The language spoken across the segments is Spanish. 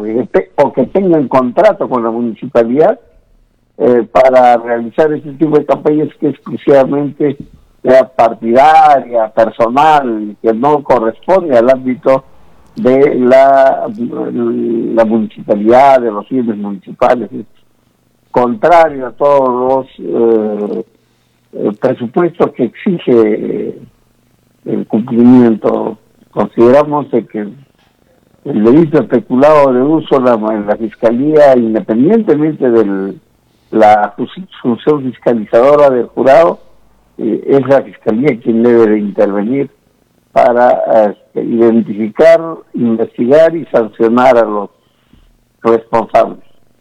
o que tengan contrato con la municipalidad para realizar ese tipo de campañas que es exclusivamente partidaria, personal, que no corresponde al ámbito de la municipalidad, de los fines municipales. Es contrario a todos los presupuestos que exige el cumplimiento. Consideramos de que el delito especulado de uso en la Fiscalía, independientemente de la función fiscalizadora del jurado, es la Fiscalía quien debe de intervenir para identificar, investigar y sancionar a los responsables.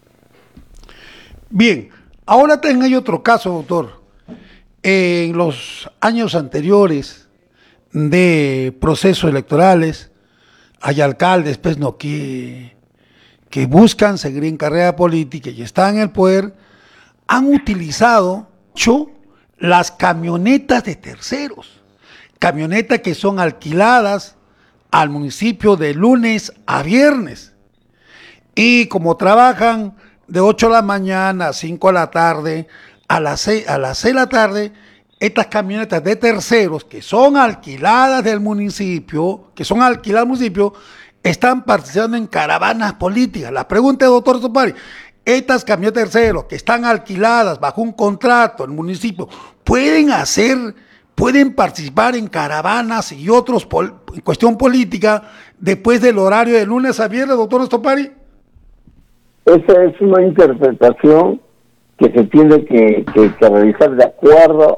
Bien, ahora hay otro caso, doctor. En los años anteriores de procesos electorales, hay alcaldes pues, no, que buscan seguir en carrera política y están en el poder, han utilizado las camionetas de terceros, camionetas que son alquiladas al municipio de lunes a viernes, y como trabajan de 8 de la mañana a 5 de la tarde, a las 6 de la tarde, estas camionetas de terceros que son alquiladas del municipio, están participando en caravanas políticas. La pregunta es, doctor Topari, estas camionetas de terceros que están alquiladas bajo un contrato en el municipio, ¿pueden participar en caravanas y otros en cuestión política después del horario de lunes a viernes, doctor Topari? Esa es una interpretación que se tiene que realizar de acuerdo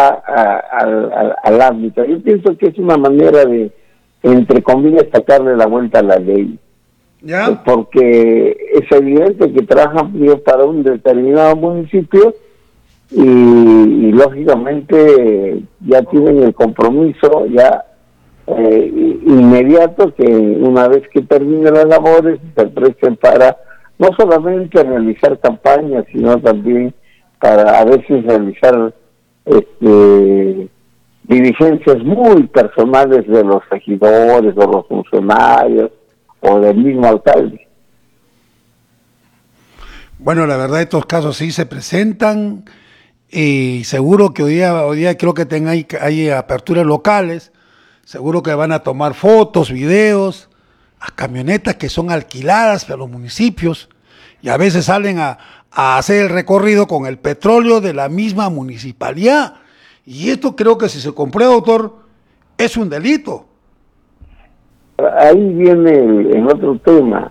al ámbito. Yo pienso que es una manera de, entre comillas, sacarle la vuelta a la ley. ¿Ya? Porque es evidente que trabajan para un determinado municipio y lógicamente ya tienen el compromiso inmediato que una vez que terminen las labores se presten para no solamente realizar campañas, sino también para a veces realizar diligencias muy personales de los regidores o los funcionarios o del mismo alcalde. Bueno, la verdad estos casos sí se presentan y seguro que hoy día creo que hay aperturas locales, seguro que van a tomar fotos, videos, a camionetas que son alquiladas a los municipios y a veces salen a hacer el recorrido con el petróleo de la misma municipalidad. Y esto creo que si se comprueba, doctor, es un delito. Ahí viene el otro tema.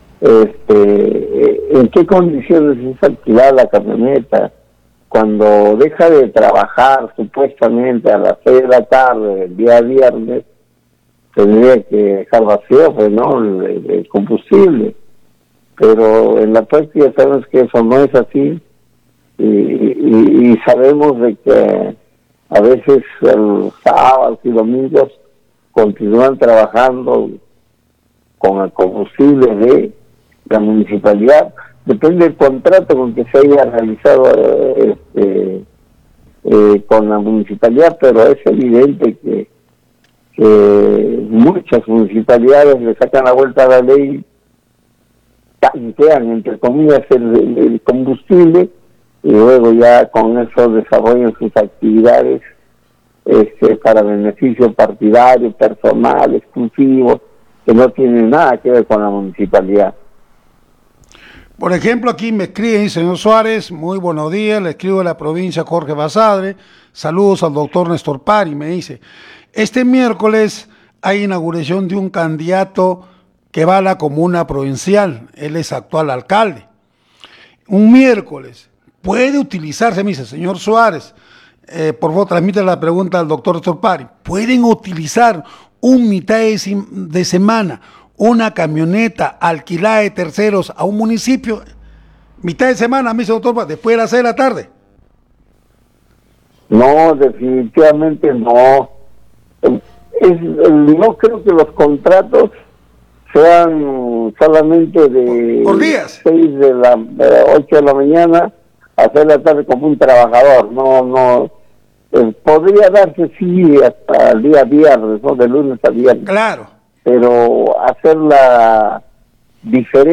¿En qué condiciones es alquilada la camioneta? Cuando deja de trabajar supuestamente a las 6 de la tarde del día viernes, tendría que dejar vacío, pues, ¿no? el combustible. Pero en la práctica sabemos que eso no es así y sabemos de que a veces los sábados y domingos continúan trabajando con el combustible de la municipalidad. Depende del contrato con que se haya realizado con la municipalidad, pero es evidente que muchas municipalidades le sacan la vuelta a la ley, tanquean entre comillas el combustible y luego ya con eso desarrollan sus actividades para beneficio partidario, personal, exclusivo, que no tienen nada que ver con la municipalidad. Por ejemplo, aquí me escribe, señor Suárez, muy buenos días, le escribo de la provincia Jorge Basadre, saludos al doctor Néstor Pari, me dice, este miércoles hay inauguración de un candidato que va a la comuna provincial, él es actual alcalde. Un miércoles, puede utilizarse, me dice, señor Suárez, por favor transmite la pregunta al doctor Néstor Pari, ¿pueden utilizar un mitad de semana una camioneta alquilada de terceros a un municipio, mitad de semana, me dice el doctor, después de las 6 de la tarde? No, definitivamente no. No creo que los contratos sean solamente de por días. 8 de la mañana a 6 de la tarde como un trabajador. No. Podría darse sí hasta el día viernes, ¿no? De lunes a viernes. Claro. Pero hacerla diferente